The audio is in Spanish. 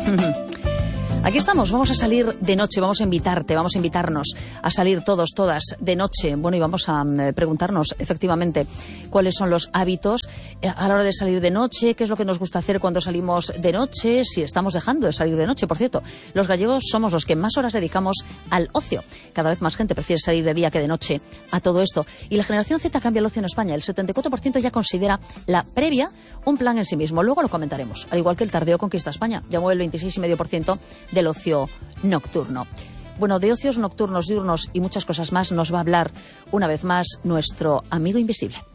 Aquí estamos, vamos a salir de noche, vamos a invitarnos a salir todos, todas de noche. Bueno, y vamos a preguntarnos efectivamente cuáles son los hábitos a la hora de salir de noche, qué es lo que nos gusta hacer cuando salimos de noche, si estamos dejando de salir de noche. Por cierto, los gallegos somos los que más horas dedicamos al ocio. Cada vez más gente prefiere salir de día que de noche a todo esto. Y la generación Z cambia el ocio en España. El 74% ya considera la previa un plan en sí mismo. Luego lo comentaremos. Al igual que el tardeo conquista España. Ya mueve el 26,5% del ocio nocturno. Bueno, de ocios nocturnos, diurnos y muchas cosas más nos va a hablar una vez más nuestro amigo invisible.